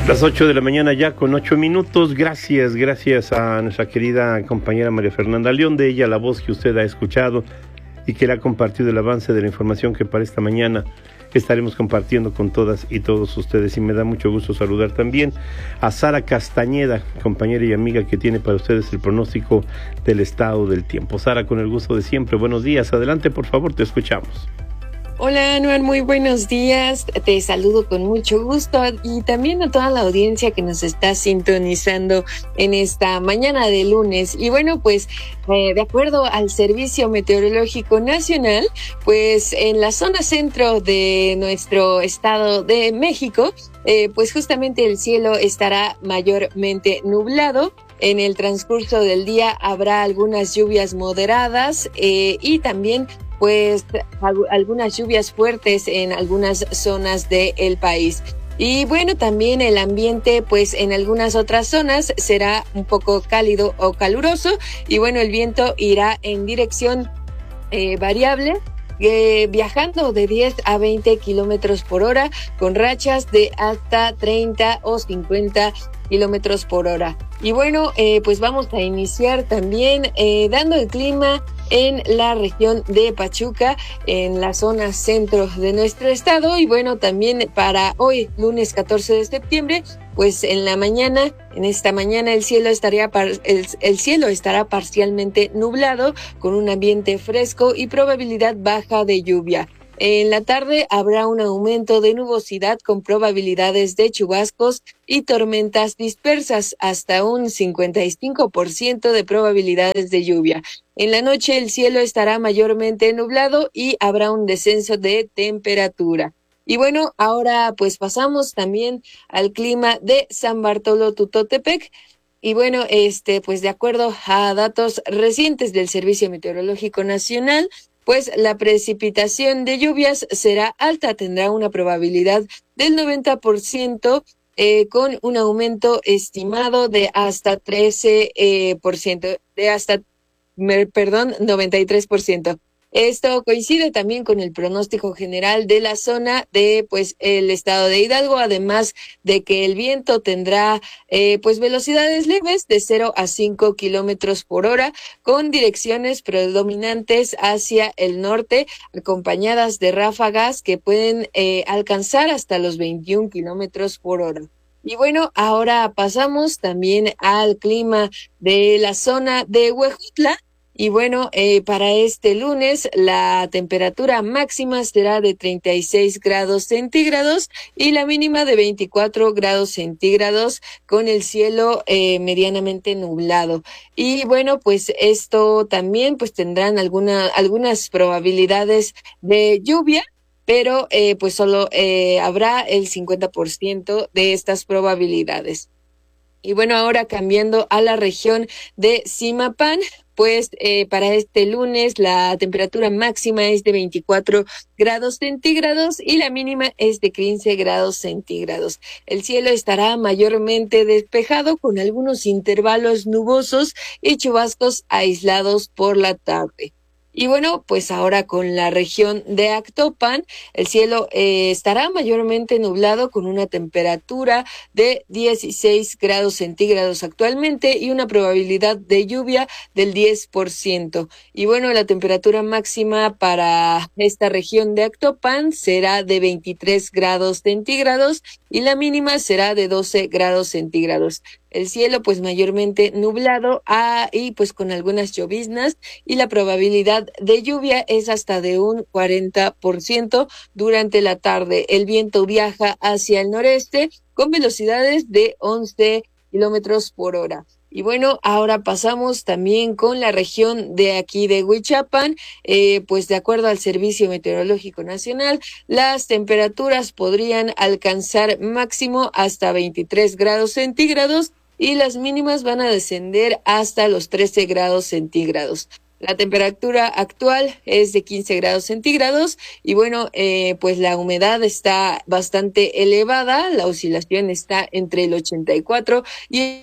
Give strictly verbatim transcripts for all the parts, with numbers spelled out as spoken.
Las ocho de la mañana ya con ocho minutos. Gracias, gracias a nuestra querida compañera María Fernanda León, de ella la voz que usted ha escuchado y que le ha compartido el avance de la información que para esta mañana estaremos compartiendo con todas y todos ustedes. Y me da mucho gusto saludar también a Sara Castañeda, compañera y amiga que tiene para ustedes el pronóstico del estado del tiempo. Sara, con el gusto de siempre, buenos días. Adelante, por favor, te escuchamos. Hola, Anuar, muy buenos días. Te saludo con mucho gusto y también a toda la audiencia que nos está sintonizando en esta mañana de lunes. Y bueno, pues eh, de acuerdo al Servicio Meteorológico Nacional, pues en la zona centro de nuestro estado de México, eh, pues justamente el cielo estará mayormente nublado. En el transcurso del día habrá algunas lluvias moderadas eh, y también pues algunas lluvias fuertes en algunas zonas del país. Y bueno, también el ambiente pues en algunas otras zonas será un poco cálido o caluroso y bueno, el viento irá en dirección eh, variable, Eh, viajando de diez a veinte kilómetros por hora con rachas de hasta treinta o cincuenta kilómetros por hora. Y bueno, eh, pues vamos a iniciar también eh, dando el clima en la región de Pachuca, en la zona centro de nuestro estado. Y bueno, también para hoy, lunes catorce de septiembre, pues en la mañana, en esta mañana el cielo estaría par, el, el cielo estará parcialmente nublado con un ambiente fresco y probabilidad baja de lluvia. En la tarde habrá un aumento de nubosidad con probabilidades de chubascos y tormentas dispersas, hasta un cincuenta y cinco por ciento de probabilidades de lluvia. En la noche el cielo estará mayormente nublado y habrá un descenso de temperatura. Y bueno, ahora pues pasamos también al clima de San Bartolo Tutotepec. Y bueno, este, pues de acuerdo a datos recientes del Servicio Meteorológico Nacional, pues la precipitación de lluvias será alta, tendrá una probabilidad del noventa por ciento, eh, con un aumento estimado de hasta trece por ciento, eh, de hasta, perdón, noventa y tres por ciento. Esto coincide también con el pronóstico general de la zona de pues el estado de Hidalgo, además de que el viento tendrá eh, pues velocidades leves de cero a cinco kilómetros por hora, con direcciones predominantes hacia el norte, acompañadas de ráfagas que pueden eh, alcanzar hasta los veintiún kilómetros por hora. Y bueno, ahora pasamos también al clima de la zona de Huejutla. Y bueno, eh, para este lunes la temperatura máxima será de treinta y seis grados centígrados y la mínima de veinticuatro grados centígrados, con el cielo eh, medianamente nublado. Y bueno, pues esto también pues tendrán alguna, algunas probabilidades de lluvia, pero eh, pues solo eh, habrá el cincuenta por ciento de estas probabilidades. Y bueno, ahora cambiando a la región de Zimapán, pues eh, para este lunes la temperatura máxima es de veinticuatro grados centígrados y la mínima es de quince grados centígrados. El cielo estará mayormente despejado con algunos intervalos nubosos y chubascos aislados por la tarde. Y bueno, pues ahora con la región de Actopan, el cielo eh, estará mayormente nublado con una temperatura de dieciséis grados centígrados actualmente y una probabilidad de lluvia del diez por ciento. Y bueno, la temperatura máxima para esta región de Actopan será de veintitrés grados centígrados y la mínima será de doce grados centígrados. El cielo pues mayormente nublado ah, y pues con algunas lloviznas, y la probabilidad de lluvia es hasta de un cuarenta por ciento durante la tarde. El viento viaja hacia el noreste con velocidades de once kilómetros por hora. Y bueno, ahora pasamos también con la región de aquí de Huichapan, eh, pues de acuerdo al Servicio Meteorológico Nacional, las temperaturas podrían alcanzar máximo hasta veintitrés grados centígrados y las mínimas van a descender hasta los trece grados centígrados. La temperatura actual es de quince grados centígrados y bueno, eh, pues la humedad está bastante elevada, la oscilación está entre el ochenta y cuatro y...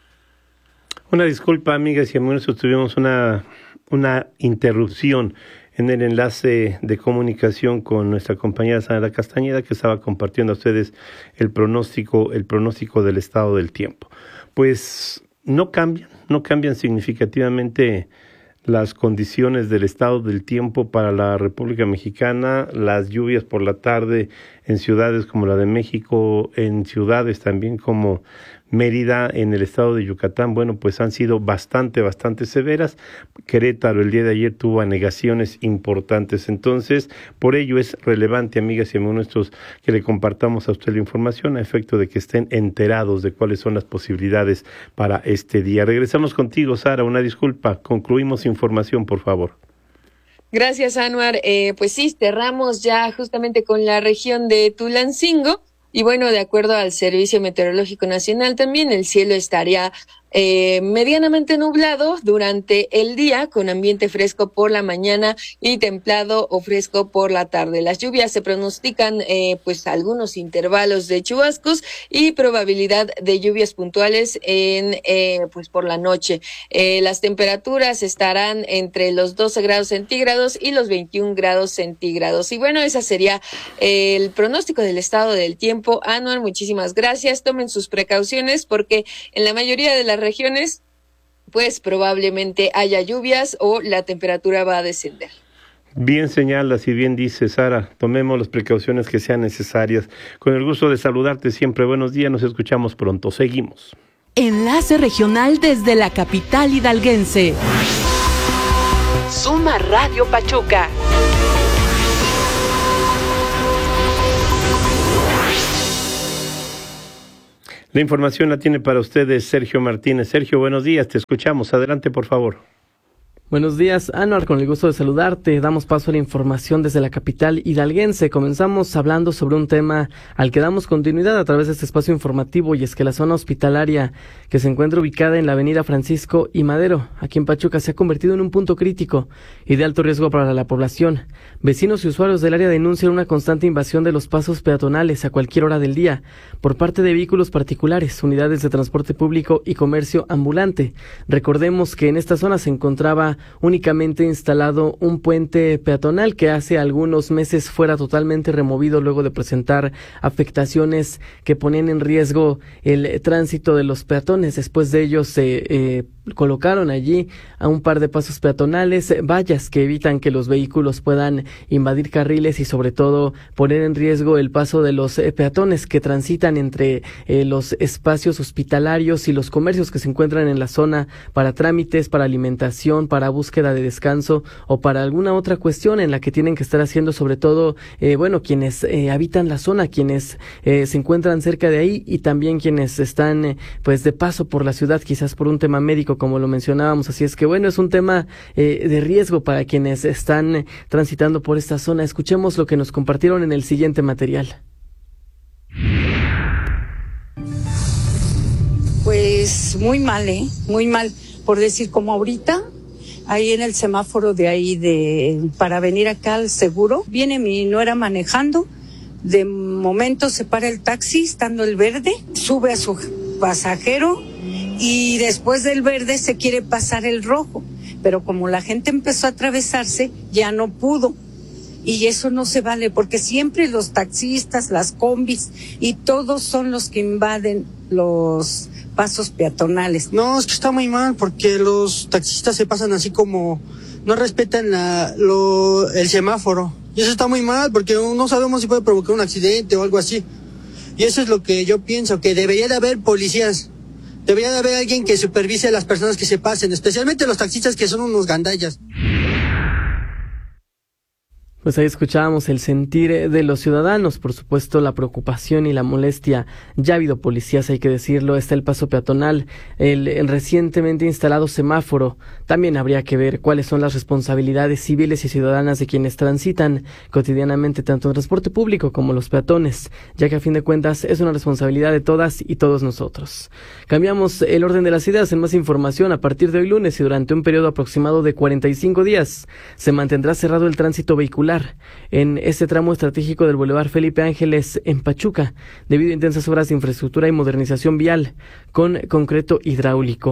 Una disculpa, amigas y amigos, tuvimos una, una interrupción en el enlace de comunicación con nuestra compañera Sara Castañeda, que estaba compartiendo a ustedes el pronóstico, el pronóstico del estado del tiempo. Pues no cambian, no cambian significativamente las condiciones del estado del tiempo para la República Mexicana. Las lluvias por la tarde en ciudades como la de México, en ciudades también como Mérida, en el estado de Yucatán, bueno, pues han sido bastante, bastante severas. Querétaro el día de ayer tuvo anegaciones importantes. Entonces, por ello es relevante, amigas y amigos nuestros, que le compartamos a usted la información a efecto de que estén enterados de cuáles son las posibilidades para este día. Regresamos contigo, Sara, una disculpa. Concluimos información, por favor. Gracias, Anuar. Eh, pues sí, cerramos ya justamente con la región de Tulancingo. Y bueno, de acuerdo al Servicio Meteorológico Nacional, también el cielo estaría eh, medianamente nublado durante el día, con ambiente fresco por la mañana y templado o fresco por la tarde. Las lluvias se pronostican eh, pues algunos intervalos de chubascos y probabilidad de lluvias puntuales en eh, pues por la noche. Eh, las temperaturas estarán entre los doce grados centígrados y los veintiún grados centígrados. Y bueno, ese sería eh, el pronóstico del estado del tiempo. Anual, muchísimas gracias. Tomen sus precauciones porque en la mayoría de las regiones pues probablemente haya lluvias o la temperatura va a descender. Bien señalas y bien dice, Sara, tomemos las precauciones que sean necesarias. Con el gusto de saludarte siempre, buenos días, nos escuchamos pronto, seguimos. Enlace regional desde la capital hidalguense. Suma Radio Pachuca. La información la tiene para ustedes Sergio Martínez. Sergio, buenos días, te escuchamos. Adelante, por favor. Buenos días, Anuar, con el gusto de saludarte. Damos paso a la información desde la capital hidalguense. Comenzamos hablando sobre un tema al que damos continuidad a través de este espacio informativo, y es que la zona hospitalaria que se encuentra ubicada en la avenida Francisco y Madero, aquí en Pachuca, se ha convertido en un punto crítico y de alto riesgo para la población. Vecinos y usuarios del área denuncian una constante invasión de los pasos peatonales a cualquier hora del día por parte de vehículos particulares, unidades de transporte público y comercio ambulante. Recordemos que en esta zona se encontraba únicamente instalado un puente peatonal que hace algunos meses fuera totalmente removido luego de presentar afectaciones que ponían en riesgo el tránsito de los peatones. Después de ello se eh, colocaron allí a un par de pasos peatonales, vallas que evitan que los vehículos puedan invadir carriles y sobre todo poner en riesgo el paso de los eh, peatones que transitan entre eh, los espacios hospitalarios y los comercios que se encuentran en la zona para trámites, para alimentación, para búsqueda de descanso o para alguna otra cuestión en la que tienen que estar haciendo, sobre todo, eh, bueno, quienes eh, habitan la zona, quienes eh, se encuentran cerca de ahí y también quienes están eh, pues de paso por la ciudad, quizás por un tema médico, como lo mencionábamos. Así es que bueno, es un tema eh, de riesgo para quienes están eh, transitando por esta zona. Escuchemos lo que nos compartieron en el siguiente material. Pues muy mal, ¿eh? Muy mal. Por decir, como ahorita, ahí en el semáforo de ahí de para venir acá al seguro, viene mi nuera manejando, de momento se para el taxi estando el verde, sube a su pasajero y después del verde se quiere pasar el rojo, pero como la gente empezó a atravesarse, ya no pudo. Y eso no se vale, porque siempre los taxistas, las combis y todos son los que invaden los pasos peatonales. No, es que está muy mal, porque los taxistas se pasan así como no respetan la, lo, el semáforo. Y eso está muy mal, porque no sabemos si puede provocar un accidente o algo así. Y eso es lo que yo pienso, que debería de haber policías. Debería de haber alguien que supervise a las personas que se pasen, especialmente los taxistas, que son unos gandallas. Pues ahí escuchábamos el sentir de los ciudadanos, por supuesto la preocupación y la molestia. Ya ha habido policías, hay que decirlo, está el paso peatonal, el, el recientemente instalado semáforo. También habría que ver cuáles son las responsabilidades civiles y ciudadanas de quienes transitan cotidianamente tanto en transporte público como los peatones, ya que a fin de cuentas es una responsabilidad de todas y todos nosotros. Cambiamos el orden de las ideas en más información. A partir de hoy lunes y durante un periodo aproximado de cuarenta y cinco días se mantendrá cerrado el tránsito vehicular en este tramo estratégico del Boulevard Felipe Ángeles en Pachuca, debido a intensas obras de infraestructura y modernización vial con concreto hidráulico.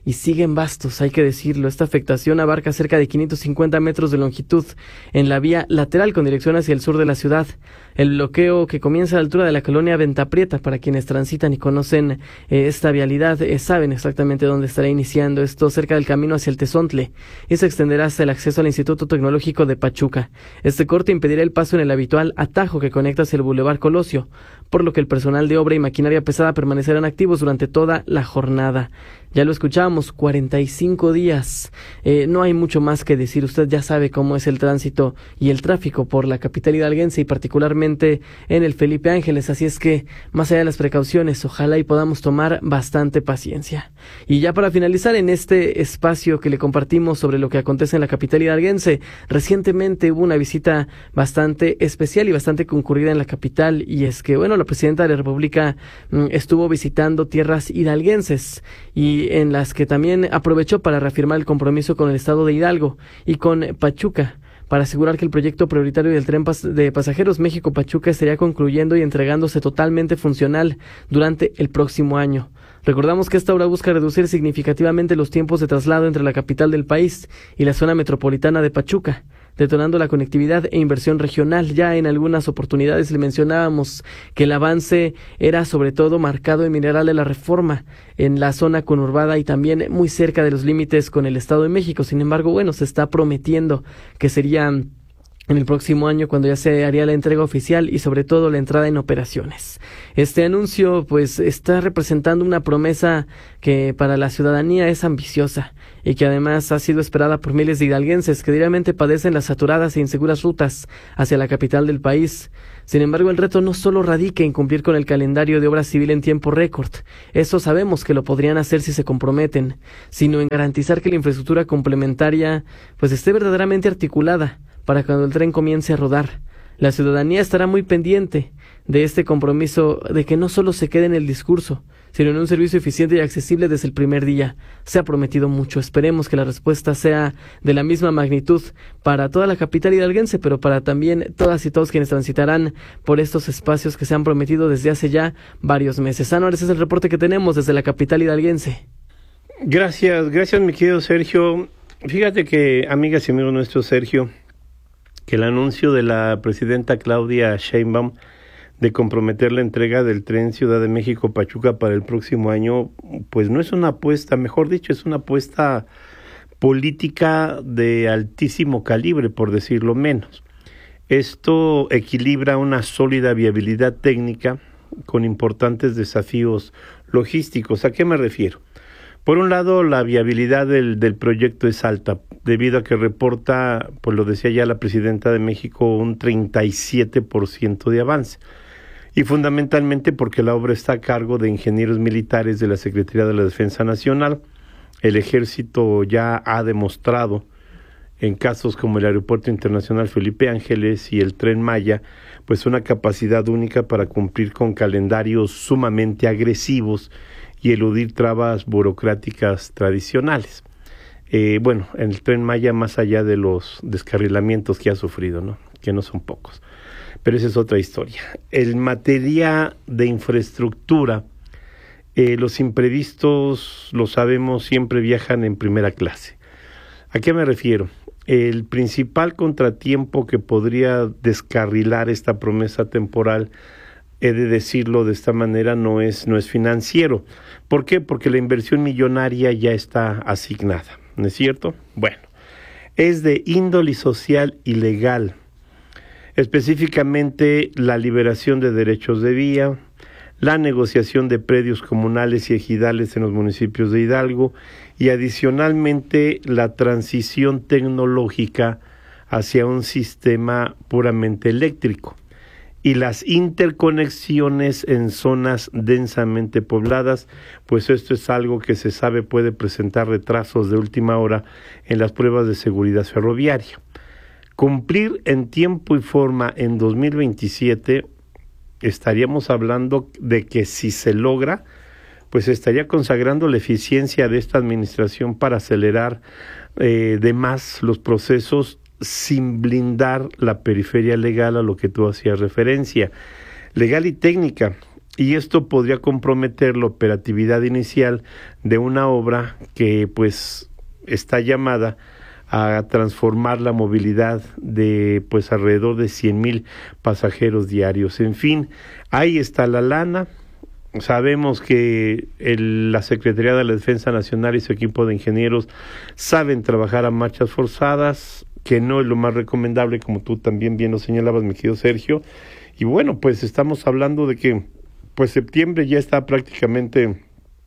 y siguen vastos, hay que decirlo. Esta afectación abarca cerca de quinientos cincuenta metros de longitud en la vía lateral con dirección hacia el sur de la ciudad. El bloqueo, que comienza a la altura de la colonia Ventaprieta, para quienes transitan y conocen eh, esta vialidad, eh, saben exactamente dónde estará iniciando esto, cerca del camino hacia el Tezontle, y se extenderá hasta el acceso al Instituto Tecnológico de Pachuca. Este corte impedirá el paso en el habitual atajo que conecta hacia el Boulevard Colosio, por lo que el personal de obra y maquinaria pesada permanecerán activos durante toda la jornada. Ya lo escuchábamos, cuarenta y cinco días. Eh, no hay mucho más que decir. Usted ya sabe cómo es el tránsito y el tráfico por la capital hidalguense y particularmente en el Felipe Ángeles. Así es que, más allá de las precauciones, ojalá y podamos tomar bastante paciencia. Y ya para finalizar en este espacio que le compartimos sobre lo que acontece en la capital hidalguense, recientemente hubo una visita bastante especial y bastante concurrida en la capital, y es que, bueno, la presidenta de la República mm, estuvo visitando tierras hidalguenses y en las que también aprovechó para reafirmar el compromiso con el estado de Hidalgo y con Pachuca, para asegurar que el proyecto prioritario del tren de pasajeros México-Pachuca estaría concluyendo y entregándose totalmente funcional durante el próximo año. Recordamos que esta obra busca reducir significativamente los tiempos de traslado entre la capital del país y la zona metropolitana de Pachuca, detonando la conectividad e inversión regional. Ya en algunas oportunidades le mencionábamos que el avance era sobre todo marcado en Mineral de la Reforma, en la zona conurbada y también muy cerca de los límites con el Estado de México. Sin embargo, bueno, se está prometiendo que sería en el próximo año cuando ya se haría la entrega oficial y sobre todo la entrada en operaciones. Este anuncio pues está representando una promesa que para la ciudadanía es ambiciosa y que además ha sido esperada por miles de hidalguenses que diariamente padecen las saturadas e inseguras rutas hacia la capital del país. Sin embargo, el reto no solo radica en cumplir con el calendario de obra civil en tiempo récord, eso sabemos que lo podrían hacer si se comprometen, sino en garantizar que la infraestructura complementaria pues esté verdaderamente articulada para cuando el tren comience a rodar. La ciudadanía estará muy pendiente de este compromiso, de que no solo se quede en el discurso, sino en un servicio eficiente y accesible desde el primer día. Se ha prometido mucho. Esperemos que la respuesta sea de la misma magnitud para toda la capital hidalguense, pero para también todas y todos quienes transitarán por estos espacios que se han prometido desde hace ya varios meses. Anuar, ese es el reporte que tenemos desde la capital hidalguense. Gracias, gracias mi querido Sergio. Fíjate que, amigas y amigos nuestros, Sergio, que el anuncio de la presidenta Claudia Sheinbaum de comprometer la entrega del tren Ciudad de México-Pachuca para el próximo año, pues no es una apuesta, mejor dicho, es una apuesta política de altísimo calibre, por decirlo menos. Esto equilibra una sólida viabilidad técnica con importantes desafíos logísticos. ¿A qué me refiero? Por un lado, la viabilidad del, del proyecto es alta, debido a que reporta, pues lo decía ya la presidenta de México, un treinta y siete por ciento de avance. Y fundamentalmente porque la obra está a cargo de ingenieros militares de la Secretaría de la Defensa Nacional. El Ejército ya ha demostrado, en casos como el Aeropuerto Internacional Felipe Ángeles y el Tren Maya, pues una capacidad única para cumplir con calendarios sumamente agresivos y eludir trabas burocráticas tradicionales. Eh, bueno, en el Tren Maya, más allá de los descarrilamientos que ha sufrido, ¿no?, que no son pocos, pero esa es otra historia. En materia de infraestructura, eh, los imprevistos, lo sabemos, siempre viajan en primera clase. ¿A qué me refiero? El principal contratiempo que podría descarrilar esta promesa temporal, he de decirlo de esta manera, no es, no es financiero. ¿Por qué? Porque la inversión millonaria ya está asignada, ¿no es cierto? Bueno, es de índole social y legal, específicamente la liberación de derechos de vía, la negociación de predios comunales y ejidales en los municipios de Hidalgo y adicionalmente la transición tecnológica hacia un sistema puramente eléctrico y las interconexiones en zonas densamente pobladas, pues esto es algo que se sabe puede presentar retrasos de última hora en las pruebas de seguridad ferroviaria. Cumplir en tiempo y forma en dos mil veintisiete, estaríamos hablando de que si se logra, pues estaría consagrando la eficiencia de esta administración para acelerar eh, de más los procesos sin blindar la periferia legal a lo que tú hacías referencia, legal y técnica. y esto podría comprometer la operatividad inicial de una obra que pues está llamada a transformar la movilidad de pues alrededor de cien mil pasajeros diarios. En fin, ahí está la lana. Sabemos que el, la Secretaría de la Defensa Nacional y su equipo de ingenieros saben trabajar a marchas forzadas, que no es lo más recomendable, como tú también bien lo señalabas, mi querido Sergio. Y bueno, pues estamos hablando de que pues septiembre ya está prácticamente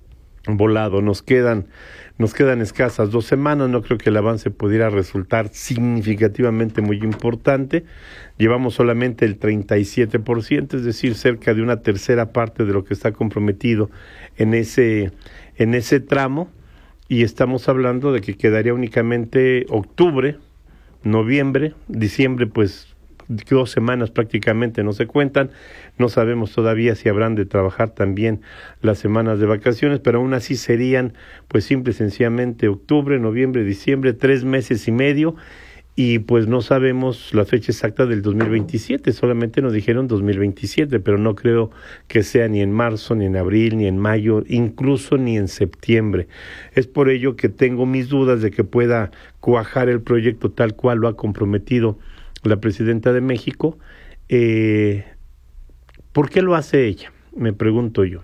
volado, nos quedan nos quedan escasas dos semanas, no creo que el avance pudiera resultar significativamente muy importante. Llevamos solamente el treinta y siete por ciento, es decir, cerca de una tercera parte de lo que está comprometido en ese en ese tramo, y estamos hablando de que quedaría únicamente octubre, noviembre, diciembre, pues dos semanas prácticamente no se cuentan. No sabemos todavía si habrán de trabajar también las semanas de vacaciones, pero aún así serían pues simple y sencillamente octubre, noviembre, diciembre, tres meses y medio, y pues no sabemos la fecha exacta del dos mil veintisiete, solamente nos dijeron dos mil veintisiete, pero no creo que sea ni en marzo, ni en abril, ni en mayo, incluso ni en septiembre. Es por ello que tengo mis dudas de que pueda cuajar el proyecto tal cual lo ha comprometido la presidenta de México. eh, ¿Por qué lo hace ella? Me pregunto yo.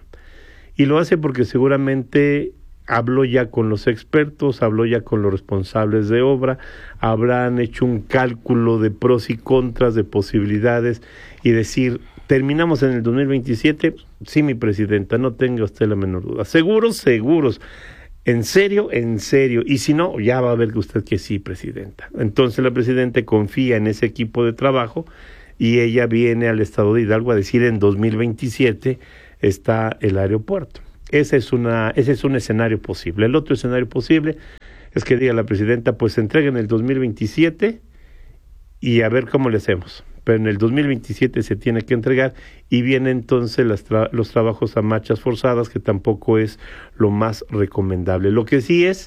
Y lo hace porque seguramente habló ya con los expertos, habló ya con los responsables de obra, habrán hecho un cálculo de pros y contras, de posibilidades, y decir, ¿terminamos en el dos mil veintisiete? Sí, mi presidenta, no tenga usted la menor duda. Seguros, seguros. ¿En serio? En serio. Y si no, ya va a ver usted que sí, presidenta. Entonces la presidenta confía en ese equipo de trabajo y ella viene al estado de Hidalgo a decir en dos mil veintisiete está el aeropuerto. Ese es, una, ese es un escenario posible. El otro escenario posible es que diga la presidenta, pues entreguen el dos mil veintisiete y a ver cómo le hacemos. Pero en el dos mil veintisiete se tiene que entregar y vienen entonces las tra- los trabajos a marchas forzadas, que tampoco es lo más recomendable. Lo que sí es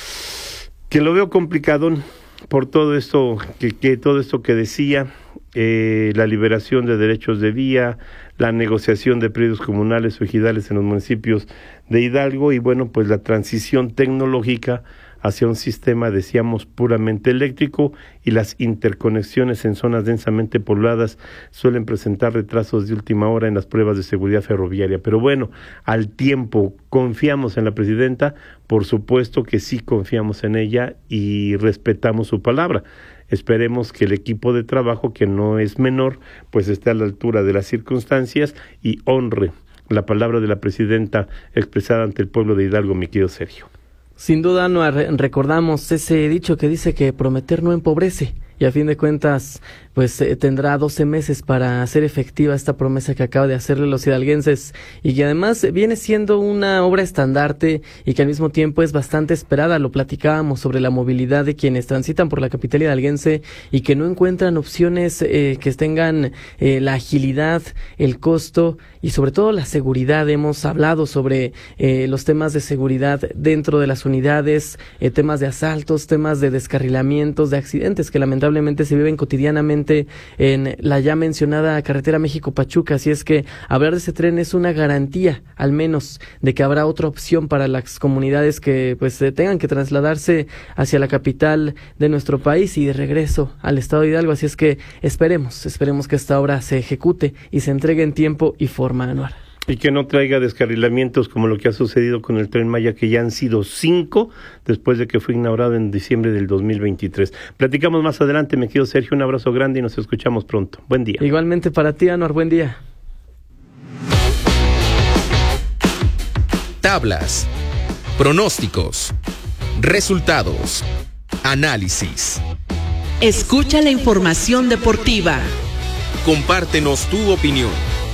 que lo veo complicado por todo esto que, que todo esto que decía, eh, la liberación de derechos de vía, la negociación de predios comunales o ejidales en los municipios de Hidalgo, y bueno, pues la transición tecnológica hacia un sistema, decíamos, puramente eléctrico, y las interconexiones en zonas densamente pobladas suelen presentar retrasos de última hora en las pruebas de seguridad ferroviaria. Pero bueno, al tiempo, ¿confiamos en la presidenta? Por supuesto que sí confiamos en ella y respetamos su palabra. Esperemos que el equipo de trabajo, que no es menor, pues esté a la altura de las circunstancias y honre la palabra de la presidenta expresada ante el pueblo de Hidalgo, mi querido Sergio. Sin duda, no recordamos ese dicho que dice que prometer no empobrece, y a fin de cuentas pues eh, tendrá doce meses para hacer efectiva esta promesa que acaba de hacerle los hidalguenses, y que además viene siendo una obra estandarte y que al mismo tiempo es bastante esperada. Lo platicábamos sobre la movilidad de quienes transitan por la capital hidalguense y que no encuentran opciones eh, que tengan eh, la agilidad, el costo y sobre todo la seguridad. Hemos hablado sobre eh, los temas de seguridad dentro de las unidades, eh, temas de asaltos, temas de descarrilamientos, de accidentes que lamentablemente se viven cotidianamente en la ya mencionada carretera México-Pachuca. Así es que hablar de ese tren es una garantía, al menos, de que habrá otra opción para las comunidades que pues tengan que trasladarse hacia la capital de nuestro país y de regreso al estado de Hidalgo. Así es que esperemos, esperemos que esta obra se ejecute y se entregue en tiempo y forma, Anuar. Y que no traiga descarrilamientos como lo que ha sucedido con el Tren Maya, que ya han sido cinco después de que fue inaugurado en diciembre del dos mil veintitrés. Platicamos más adelante, me querido Sergio, un abrazo grande y nos escuchamos pronto. Buen día. Igualmente para ti, Anuar, buen día. Tablas, pronósticos, resultados, análisis. Escucha la información deportiva. Compártenos tu opinión.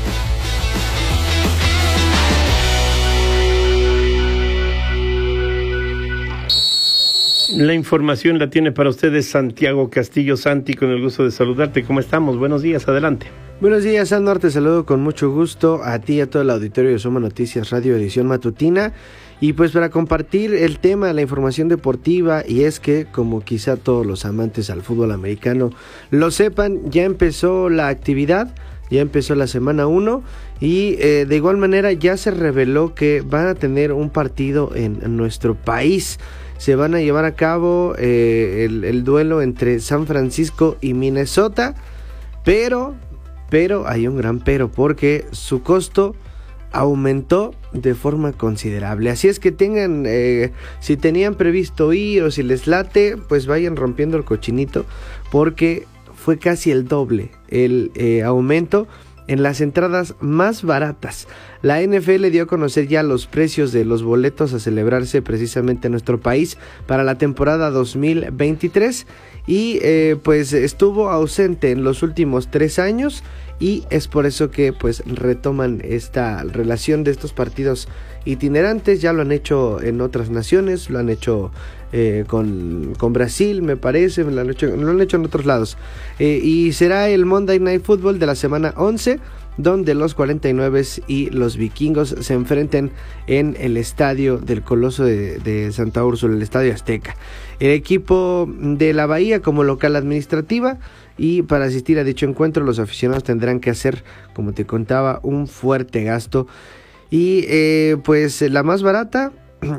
La información la tiene para ustedes Santiago Castillo. Santi, con el gusto de saludarte. ¿Cómo estamos? Buenos días, adelante. Buenos días, Anuar, te saludo con mucho gusto a ti y a todo el auditorio de Soma Noticias Radio Edición Matutina. Y pues para compartir el tema, la información deportiva, y es que, como quizá todos los amantes al fútbol americano lo sepan, ya empezó la actividad. ya empezó la semana uno y eh, de igual manera ya se reveló que van a tener un partido en, en nuestro país. Se van a llevar a cabo eh, el, el duelo entre San Francisco y Minnesota, pero, pero hay un gran pero, porque su costo aumentó de forma considerable. Así es que tengan, eh, si tenían previsto ir o si les late, pues vayan rompiendo el cochinito, porque fue casi el doble el eh, aumento en las entradas más baratas. La N F L dio a conocer ya los precios de los boletos a celebrarse precisamente en nuestro país para la temporada dos mil veintitrés y eh, pues estuvo ausente en los últimos tres años y es por eso que pues retoman esta relación de estos partidos itinerantes. Ya lo han hecho en otras naciones, lo han hecho eh, con, con Brasil, me parece, lo han hecho, lo han hecho en otros lados. Eh, y será el Monday Night Football de la semana once, donde los cuarenta y nueve y los vikingos se enfrenten en el estadio del Coloso de, de Santa Úrsula, el Estadio Azteca. El equipo de la Bahía como local administrativa, y para asistir a dicho encuentro los aficionados tendrán que hacer, como te contaba, un fuerte gasto. Y eh, pues la más barata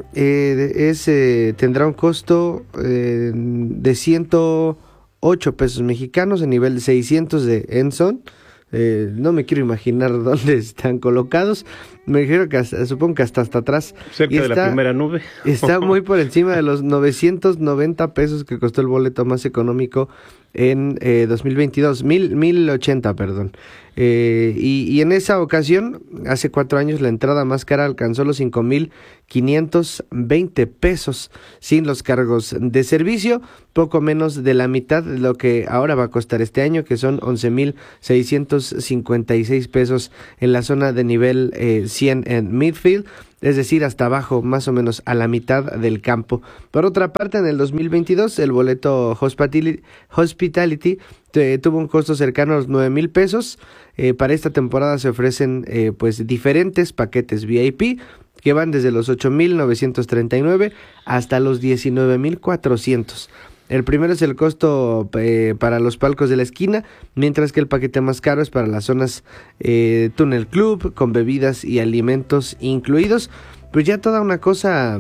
eh, es eh, tendrá un costo eh, de ciento ocho pesos mexicanos, a nivel de seiscientos de Enson. Eh, no me quiero imaginar dónde están colocados. Me dijeron que hasta, supongo que hasta hasta atrás. Cerca está, de la primera nube. Está muy por encima de los novecientos noventa pesos que costó el boleto más económico en eh, dos mil veintidós. Mil, mil ochenta, perdón. Eh, y, y en esa ocasión, hace cuatro años, la entrada más cara alcanzó los cinco mil quinientos veinte pesos sin los cargos de servicio, poco menos de la mitad de lo que ahora va a costar este año, que son once mil seiscientos cincuenta y seis pesos en la zona de nivel eh, cien en midfield, es decir, hasta abajo, más o menos a la mitad del campo. Por otra parte, en el dos mil veintidós, el boleto Hospitality, Hospitality eh, tuvo un costo cercano a los nueve mil pesos. Eh, para esta temporada se ofrecen eh, pues diferentes paquetes V I P que van desde los ocho mil novecientos treinta y nueve hasta los diecinueve mil cuatrocientos. El primero es el costo eh, para los palcos de la esquina, mientras que el paquete más caro es para las zonas eh, Tunnel Club, con bebidas y alimentos incluidos. Pues ya toda una cosa,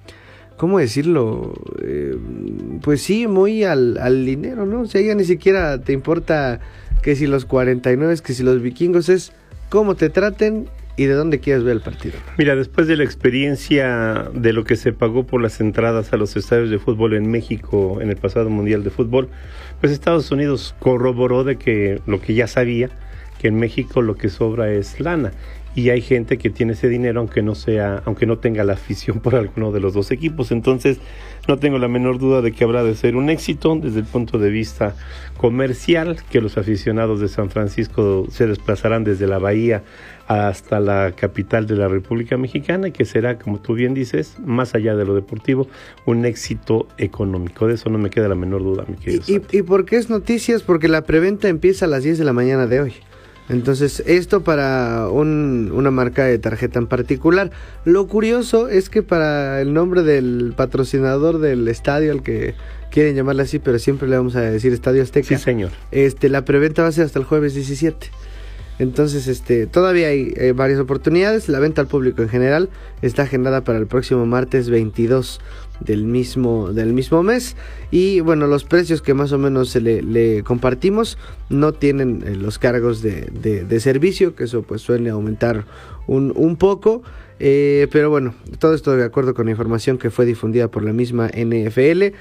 ¿cómo decirlo? Eh, pues sí, muy al, al dinero, ¿no? O sea, ya ni siquiera te importa que si los cuarenta y nueve, que si los vikingos, es cómo te traten y de dónde quieres ver el partido. Mira, después de la experiencia de lo que se pagó por las entradas a los estadios de fútbol en México en el pasado Mundial de Fútbol, pues Estados Unidos corroboró de que lo que ya sabía, que en México lo que sobra es lana. Y hay gente que tiene ese dinero aunque no sea, aunque no tenga la afición por alguno de los dos equipos. Entonces, no tengo la menor duda de que habrá de ser un éxito desde el punto de vista comercial, que los aficionados de San Francisco se desplazarán desde la Bahía hasta la capital de la República Mexicana, y que será, como tú bien dices, más allá de lo deportivo, un éxito económico. De eso no me queda la menor duda, mi querido ¿Y, y, ¿Y por qué es noticias? Porque la preventa empieza a las diez de la mañana de hoy. Entonces, esto para un, una marca de tarjeta en particular. Lo curioso es que para el nombre del patrocinador del estadio, al que quieren llamarle así, pero siempre le vamos a decir Estadio Azteca. Sí, señor. Este, la preventa va a ser hasta el jueves diecisiete. Entonces, este, todavía hay eh, varias oportunidades. La venta al público en general está agendada para el próximo martes veintidós del mismo, del mismo mes. Y bueno, los precios que más o menos se le, le compartimos no tienen eh, los cargos de, de, de servicio, que eso pues suele aumentar un, un poco. Eh, pero bueno, todo esto de acuerdo con la información que fue difundida por la misma N F L.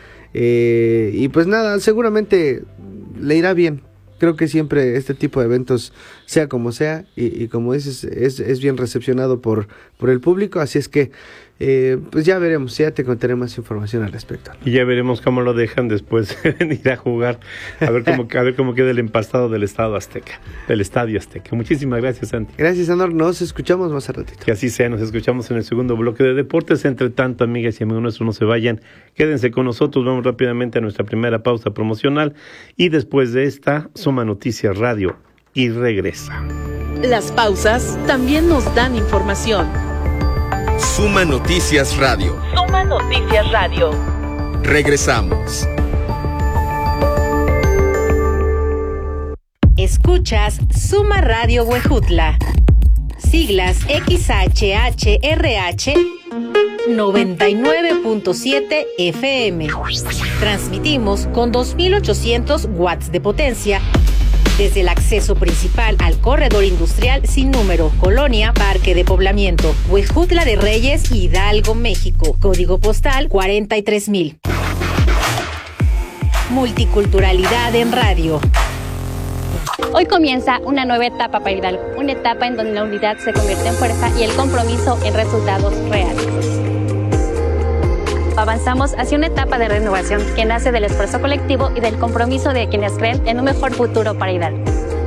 Eh, y pues nada, seguramente le irá bien. Creo que siempre este tipo de eventos, sea como sea, y, y como dices, es, es bien recepcionado por, por el público, así es que eh, pues ya veremos, ya te contaré más información al respecto. Y ya veremos cómo lo dejan después de venir a jugar, a ver cómo, a ver cómo queda el empastado del Estado Azteca, del Estadio Azteca. Muchísimas gracias, Santi. Gracias, Anor, nos escuchamos más a ratito. Que así sea, nos escuchamos en el segundo bloque de deportes. Entre tanto, amigas y amigos nuestros, no se vayan, quédense con nosotros, vamos rápidamente a nuestra primera pausa promocional y después de esta, Suma Noticias Radio y regresa. Las pausas también nos dan información. Suma Noticias Radio. Suma Noticias Radio. Regresamos. Escucha Escuchas Suma Radio Huejutla. Siglas X H H R H noventa y nueve punto siete F M. Transmitimos con dos mil ochocientos watts de potencia desde el acceso principal al corredor industrial sin número, Colonia Parque de Poblamiento, Huejutla de Reyes, Hidalgo, México. Código postal cuarenta y tres mil. Multiculturalidad en radio. Hoy comienza una nueva etapa para Hidalgo, una etapa en donde la unidad se convierte en fuerza y el compromiso en resultados reales. Avanzamos hacia una etapa de renovación que nace del esfuerzo colectivo y del compromiso de quienes creen en un mejor futuro para Hidalgo.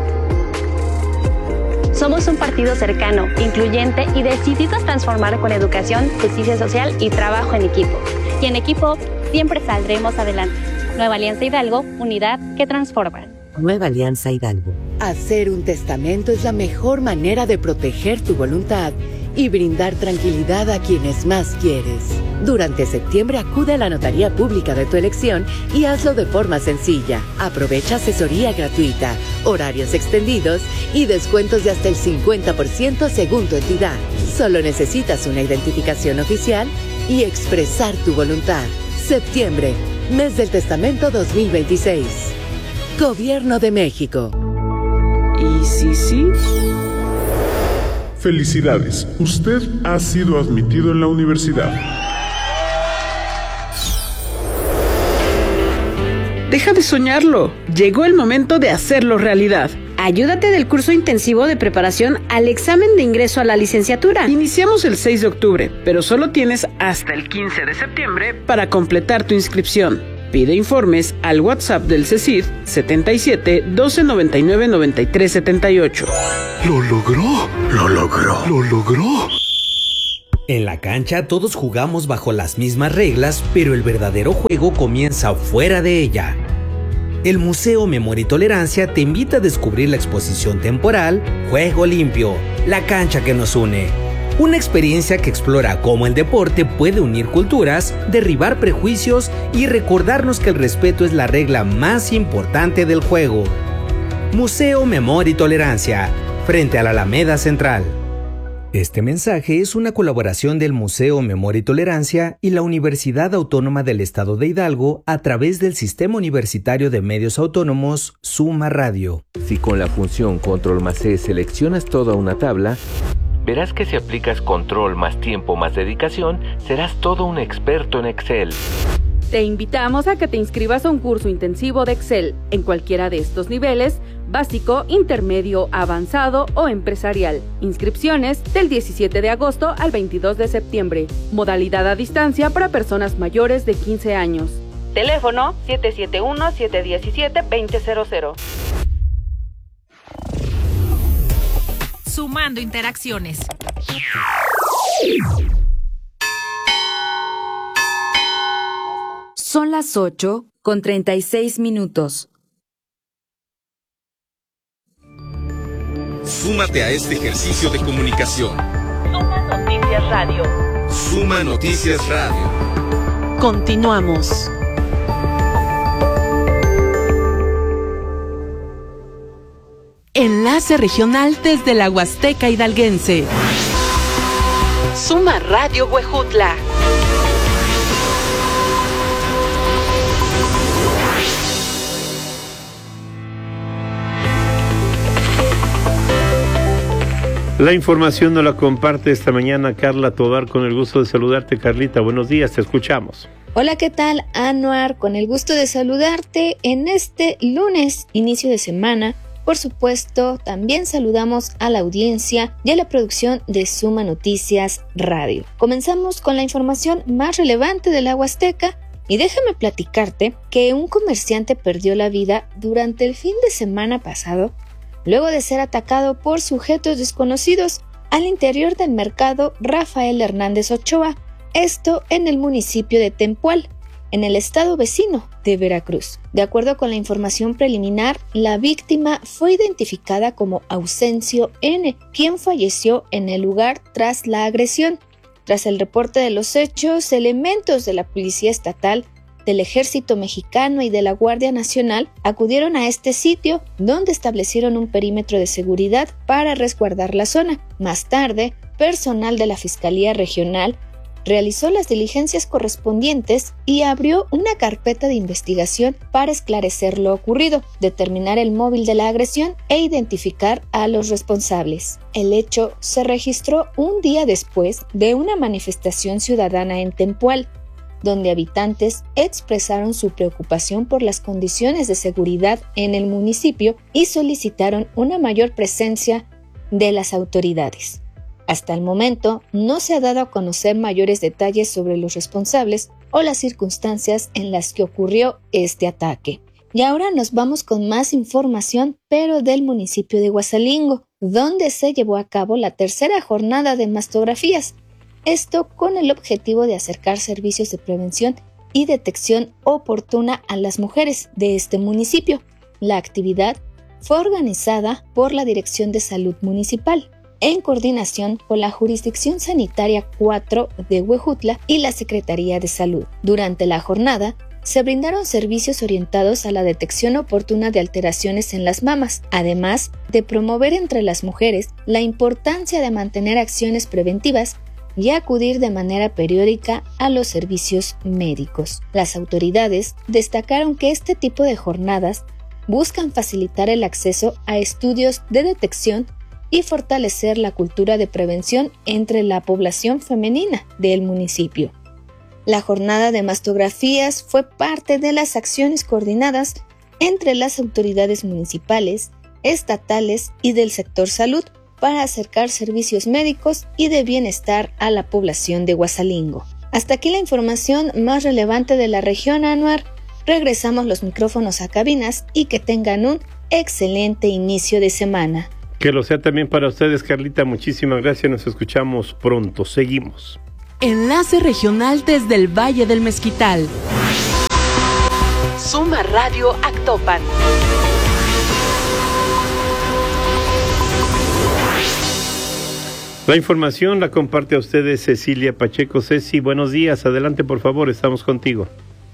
Somos un partido cercano, incluyente y decidido a transformar con educación, justicia social y trabajo en equipo. Y en equipo siempre saldremos adelante. Nueva Alianza Hidalgo, unidad que transforma. Nueva Alianza Hidalgo. Hacer un testamento es la mejor manera de proteger tu voluntad y brindar tranquilidad a quienes más quieres. Durante septiembre acude a la notaría pública de tu elección y hazlo de forma sencilla. Aprovecha asesoría gratuita, horarios extendidos y descuentos de hasta el cincuenta por ciento según tu entidad. Solo necesitas una identificación oficial y expresar tu voluntad. Septiembre, mes del testamento dos mil veintiséis. Gobierno de México. ¿Y si sí? Felicidades, usted ha sido admitido en la universidad. Deja de soñarlo. Llegó el momento de hacerlo realidad. Ayúdate del curso intensivo de preparación al examen de ingreso a la licenciatura. Iniciamos el seis de octubre, pero solo tienes hasta el quince de septiembre para completar tu inscripción. Pide informes al WhatsApp del CECID setenta y siete, doce noventa y nueve, noventa y tres setenta y ocho. ¡Lo logró! ¡Lo logró! ¡Lo logró! En la cancha todos jugamos bajo las mismas reglas, pero el verdadero juego comienza fuera de ella. El Museo Memoria y Tolerancia te invita a descubrir la exposición temporal Juego Limpio, la cancha que nos une. Una experiencia que explora cómo el deporte puede unir culturas, derribar prejuicios y recordarnos que el respeto es la regla más importante del juego. Museo Memoria y Tolerancia, frente a la Alameda Central. Este mensaje es una colaboración del Museo Memoria y Tolerancia y la Universidad Autónoma del Estado de Hidalgo a través del Sistema Universitario de Medios Autónomos Suma Radio. Si con la función Control más C seleccionas toda una tabla, verás que si aplicas control más tiempo más dedicación, serás todo un experto en Excel. Te invitamos a que te inscribas a un curso intensivo de Excel en cualquiera de estos niveles, básico, intermedio, avanzado o empresarial. Inscripciones del diecisiete de agosto al veintidós de septiembre. Modalidad a distancia para personas mayores de quince años. Teléfono siete siete uno, siete uno siete, dos cero cero cero. Sumando interacciones. Son las ocho con treinta y seis minutos. Súmate a este ejercicio de comunicación. Suma Noticias Radio. Suma Noticias Radio. Continuamos. Enlace regional desde la Huasteca Hidalguense. Suma Radio Huejutla. La información nos la comparte esta mañana Carla Tovar, con el gusto de saludarte. Carlita, buenos días, te escuchamos. Hola, ¿qué tal, Anuar? Con el gusto de saludarte en este lunes, inicio de semana. Por supuesto, también saludamos a la audiencia y a la producción de Suma Noticias Radio. Comenzamos con la información más relevante de la Huasteca y déjame platicarte que un comerciante perdió la vida durante el fin de semana pasado luego de ser atacado por sujetos desconocidos al interior del mercado Rafael Hernández Ochoa, esto en el municipio de Tempual, en el estado vecino de Veracruz. De acuerdo con la información preliminar, la víctima fue identificada como Ausencio N., quien falleció en el lugar tras la agresión. Tras el reporte de los hechos, elementos de la Policía Estatal del Ejército Mexicano y de la Guardia Nacional acudieron a este sitio, donde establecieron un perímetro de seguridad para resguardar la zona. Más tarde, personal de la Fiscalía Regional realizó las diligencias correspondientes y abrió una carpeta de investigación para esclarecer lo ocurrido, determinar el móvil de la agresión e identificar a los responsables. El hecho se registró un día después de una manifestación ciudadana en Tempual, donde habitantes expresaron su preocupación por las condiciones de seguridad en el municipio y solicitaron una mayor presencia de las autoridades. Hasta el momento, no se ha dado a conocer mayores detalles sobre los responsables o las circunstancias en las que ocurrió este ataque. Y ahora nos vamos con más información, pero del municipio de Huasalingo, donde se llevó a cabo la tercera jornada de mastografías. Esto con el objetivo de acercar servicios de prevención y detección oportuna a las mujeres de este municipio. La actividad fue organizada por la Dirección de Salud Municipal, en coordinación con la Jurisdicción Sanitaria cuatro de Huejutla y la Secretaría de Salud. Durante la jornada, se brindaron servicios orientados a la detección oportuna de alteraciones en las mamas, además de promover entre las mujeres la importancia de mantener acciones preventivas y acudir de manera periódica a los servicios médicos. Las autoridades destacaron que este tipo de jornadas buscan facilitar el acceso a estudios de detección y fortalecer la cultura de prevención entre la población femenina del municipio. La jornada de mastografías fue parte de las acciones coordinadas entre las autoridades municipales, estatales y del sector salud para acercar servicios médicos y de bienestar a la población de Huasalingo. Hasta aquí la información más relevante de la región, Anuar. Regresamos los micrófonos a cabinas y que tengan un excelente inicio de semana. Que lo sea también para ustedes, Carlita. Muchísimas gracias. Nos escuchamos pronto. Seguimos. Enlace regional desde el Valle del Mezquital. Suma Radio Actopan. La información la comparte a ustedes Cecilia Pacheco. Ceci, buenos días. Adelante, por favor. Estamos contigo.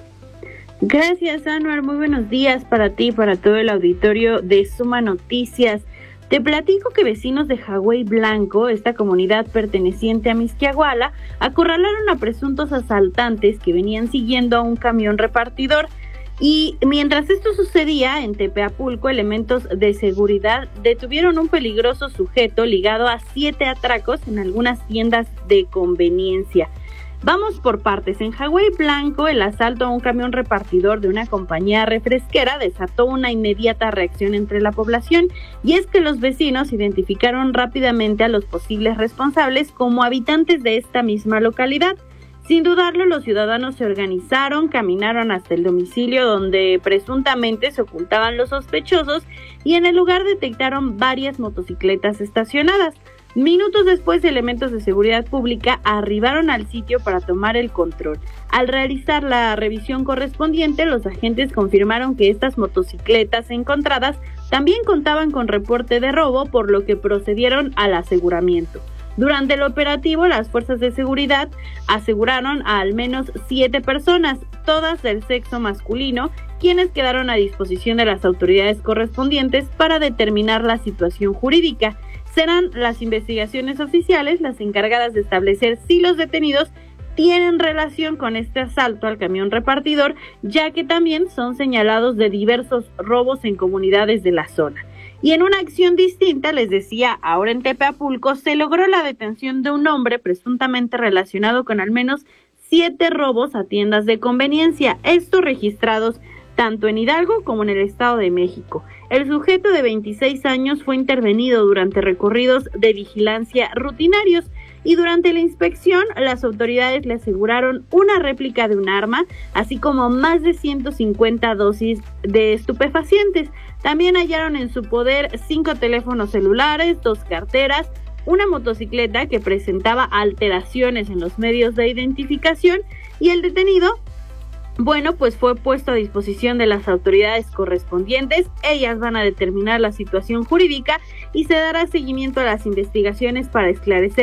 Gracias, Anuar. Muy buenos días para ti y para todo el auditorio de Suma Noticias. Te platico que vecinos de Jagüey Blanco, esta comunidad perteneciente a Mixquiahuala, acorralaron a presuntos asaltantes que venían siguiendo a un camión repartidor. Y mientras esto sucedía, en Tepeapulco, elementos de seguridad detuvieron un peligroso sujeto ligado a siete atracos en algunas tiendas de conveniencia. Vamos por partes. En Jagüey Blanco, el asalto a un camión repartidor de una compañía refresquera desató una inmediata reacción entre la población, y es que los vecinos identificaron rápidamente a los posibles responsables como habitantes de esta misma localidad. Sin dudarlo, los ciudadanos se organizaron, caminaron hasta el domicilio donde presuntamente se ocultaban los sospechosos y en el lugar detectaron varias motocicletas estacionadas. Minutos después, elementos de seguridad pública arribaron al sitio para tomar el control. Al realizar la revisión correspondiente, los agentes confirmaron que estas motocicletas encontradas también contaban con reporte de robo, por lo que procedieron al aseguramiento. Durante el operativo, las fuerzas de seguridad aseguraron a al menos siete personas, todas del sexo masculino, quienes quedaron a disposición de las autoridades correspondientes para determinar la situación jurídica. Serán las investigaciones oficiales las encargadas de establecer si los detenidos tienen relación con este asalto al camión repartidor, ya que también son señalados de diversos robos en comunidades de la zona. Y en una acción distinta, les decía, ahora en Tepeapulco, se logró la detención de un hombre presuntamente relacionado con al menos siete robos a tiendas de conveniencia, estos registrados tanto en Hidalgo como en el Estado de México. El sujeto de veintiséis años fue intervenido durante recorridos de vigilancia rutinarios y durante la inspección las autoridades le aseguraron una réplica de un arma, así como más de ciento cincuenta dosis de estupefacientes. También hallaron en su poder cinco teléfonos celulares, dos carteras, una motocicleta que presentaba alteraciones en los medios de identificación y el detenido, bueno, pues fue puesto a disposición de las autoridades correspondientes. Ellas van a determinar la situación jurídica y se dará seguimiento a las investigaciones para esclarecer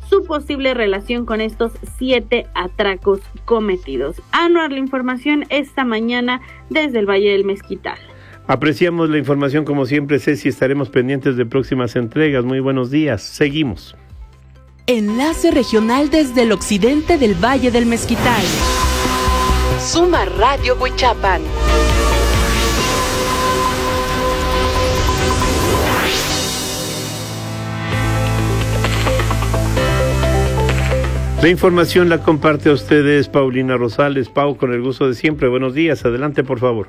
su posible relación con estos siete atracos cometidos. Anuar, la información esta mañana desde el Valle del Mezquital. Apreciamos la información como siempre, Ceci, estaremos pendientes de próximas entregas. Muy buenos días, seguimos. Enlace regional desde el occidente del Valle del Mezquital. Suma Radio Huichapan. La información la comparte a ustedes Paulina Rosales. Pau, con el gusto de siempre. Buenos días, adelante por favor.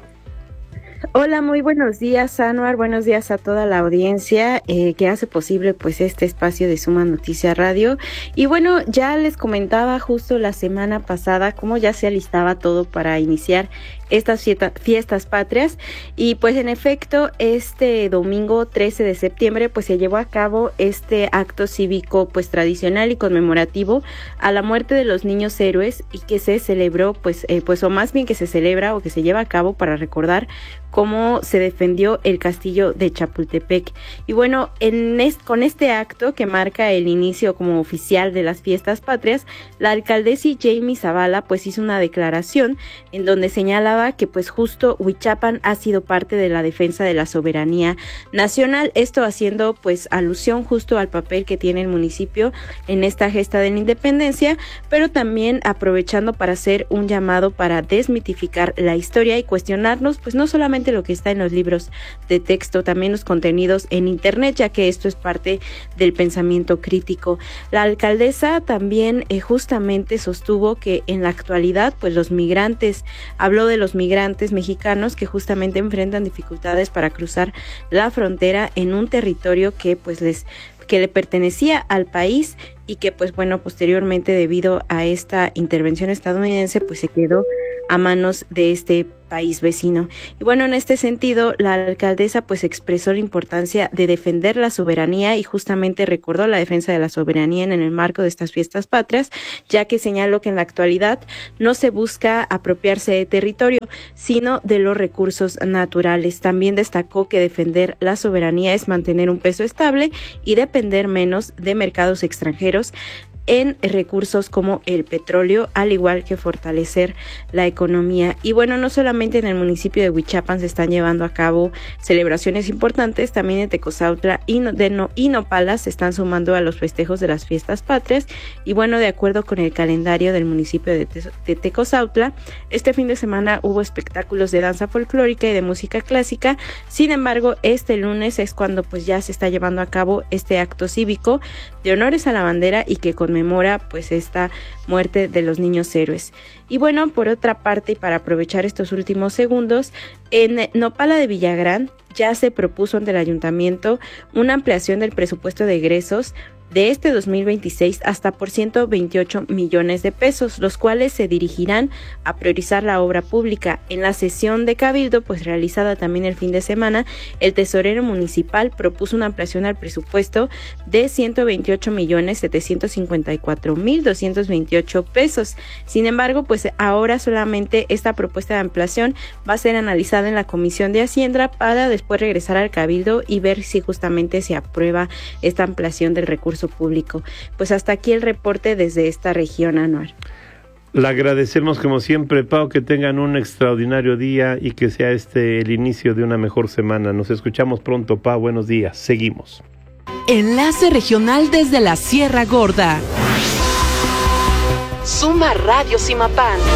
Hola, muy buenos días, Anuar, buenos días a toda la audiencia eh, que hace posible pues este espacio de Suma Noticia Radio. Y bueno, ya les comentaba justo la semana pasada cómo ya se alistaba todo para iniciar estas fiesta, fiestas patrias, y pues en efecto este domingo trece de septiembre pues se llevó a cabo este acto cívico pues tradicional y conmemorativo a la muerte de los niños héroes, y que se celebró pues eh, pues o más bien que se celebra o que se lleva a cabo para recordar cómo se defendió el castillo de Chapultepec. Y bueno, en es, con este acto que marca el inicio como oficial de las fiestas patrias, la alcaldesa Jamie Zavala pues hizo una declaración en donde señalaba que pues justo Huichapan ha sido parte de la defensa de la soberanía nacional, esto haciendo pues alusión justo al papel que tiene el municipio en esta gesta de la independencia, pero también aprovechando para hacer un llamado para desmitificar la historia y cuestionarnos pues no solamente lo que está en los libros de texto, también los contenidos en internet, ya que esto es parte del pensamiento crítico. La alcaldesa también eh, justamente sostuvo que en la actualidad pues los migrantes, habló de los migrantes mexicanos que justamente enfrentan dificultades para cruzar la frontera en un territorio que pues les que le pertenecía al país, y que pues bueno, posteriormente debido a esta intervención estadounidense pues se quedó a manos de este país vecino. Y bueno, en este sentido, la alcaldesa pues expresó la importancia de defender la soberanía y justamente recordó la defensa de la soberanía en el marco de estas fiestas patrias, ya que señaló que en la actualidad no se busca apropiarse de territorio, sino de los recursos naturales. También destacó que defender la soberanía es mantener un peso estable y depender menos de mercados extranjeros en recursos como el petróleo, al igual que fortalecer la economía. Y bueno, no solamente en el municipio de Huichapan se están llevando a cabo celebraciones importantes, también en Tecozautla y, no, de no, y Nopala se están sumando a los festejos de las fiestas patrias. Y bueno, de acuerdo con el calendario del municipio de, Te, de Tecozautla, este fin de semana hubo espectáculos de danza folclórica y de música clásica. Sin embargo, este lunes es cuando pues ya se está llevando a cabo este acto cívico de honores a la bandera y que conmemora pues esta muerte de los niños héroes. Y bueno, por otra parte, y para aprovechar estos últimos segundos, en Nopala de Villagrán ya se propuso ante el ayuntamiento una ampliación del presupuesto de egresos de este dos mil veintiséis hasta por ciento veintiocho millones de pesos, los cuales se dirigirán a priorizar la obra pública. En la sesión de Cabildo, pues realizada también el fin de semana, el tesorero municipal propuso una ampliación al presupuesto de ciento veintiocho millones setecientos cincuenta y cuatro mil doscientos veintiocho pesos. Sin embargo, pues ahora solamente esta propuesta de ampliación va a ser analizada en la Comisión de Hacienda para después regresar al Cabildo y ver si justamente se aprueba esta ampliación del recurso público. Pues hasta aquí el reporte desde esta región, Anuar. Le agradecemos como siempre, Pau, que tengan un extraordinario día y que sea este el inicio de una mejor semana. Nos escuchamos pronto, Pau, buenos días, seguimos. Enlace regional desde la Sierra Gorda. Suma Radio Simapán.